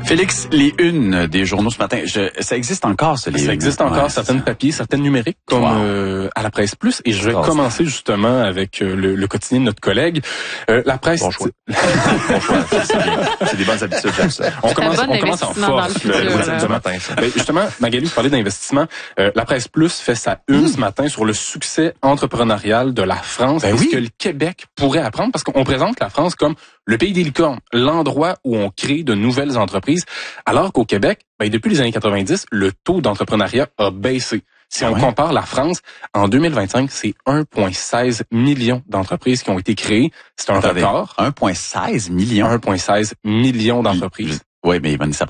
Félix, les unes des journaux ce matin, ça existe encore, ça, les Ça unes? existe encore, Ouais, certaines papiers, certaines numériques, comme à la Presse Plus. Et je vais commencer justement avec le quotidien de notre collègue. La Presse... Bon choix. Bon choix. C'est des bonnes habitudes, j'aime ça. On commence en force le matin. Justement, Magali, vous parlez d'investissement. La Presse Plus fait sa une ce matin sur le succès entrepreneurial de la France et ce que le Québec pourrait apprendre, parce qu'on présente la France comme le pays des licornes, l'endroit où on crée de nouvelles entreprises, alors qu'au Québec, depuis les années 90, le taux d'entrepreneuriat a baissé. Si on compare la France, en 2025, c'est 1,16 million d'entreprises qui ont été créées. C'est un record. 1,16 million? 1,16 million d'entreprises. Oui, mais Vanessa